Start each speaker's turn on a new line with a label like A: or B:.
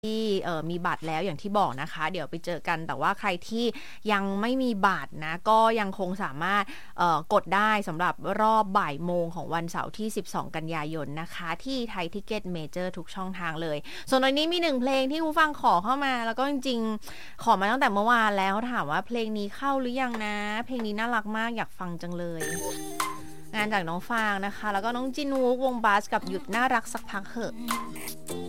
A: ที่มีบัตรแล้วอย่างที่บอกนะคะเดี๋ยวไปเจอกันแต่ว่าใครที่ยังไม่มีบัตรนะก็ยังคงสามารถกดได้สำหรับรอบบ่ายโมงของวันเสาร์ที่12กันยายนนะคะที่ไทยทิกเก็ตเมเจอร์ทุกช่องทางเลยส่วนตอนนี้มี1เพลงที่ผู้ฟังขอเข้ามาแล้วก็จริงๆขอมาตั้งแต่เมื่อวานแล้วถามว่าเพลงนี้เข้าหรือยังนะเพลงนี้น่ารักมากอยากฟังจังเลยงานจากน้องฟางนะคะแล้วก็น้องจินวูกวงบาสกับหยุดน่ารักสักพักเหอะ